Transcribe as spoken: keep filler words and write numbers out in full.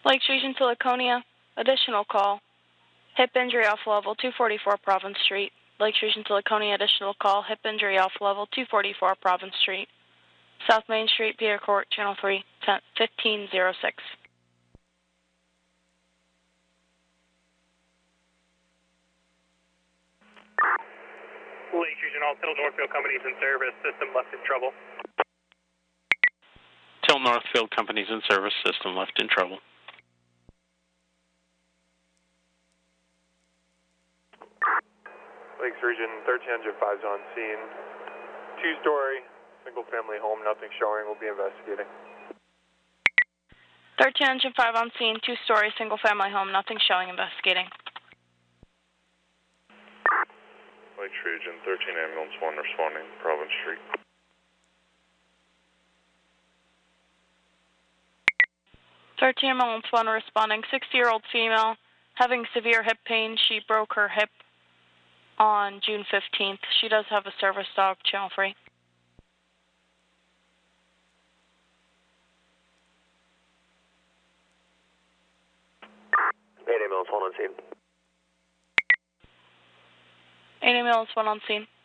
Lakes Region to Laconia, additional call. Hip injury off level two forty-four Province Street. Lakes Region to Laconia, additional call. Hip injury off level two forty-four Province Street. South Main Street, Peter Court, Channel three, fifteen oh six. Lakes Region, all Tilt Northfield companies in service, system left in trouble. Tilt Northfield companies in service, system left in trouble. Lakes Region, thirteen hundred five is on scene. Two-story, single-family home, nothing showing. We'll be investigating. thirteen oh five on scene, two-story, single-family home, nothing showing, investigating. Lakes Region, thirteen ambulance one responding, Province Street. thirteen ambulance one responding, sixty-year-old female, having severe hip pain. She broke her hip on June fifteenth. She does have a service dog, Channel three. eight ambulance one on scene. eight ambulance one on scene.